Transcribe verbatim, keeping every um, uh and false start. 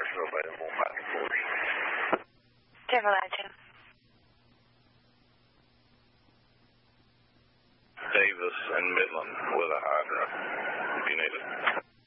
commercial available five forty. Chevrolet two. Davis and Midland with a Hydra, if you need it.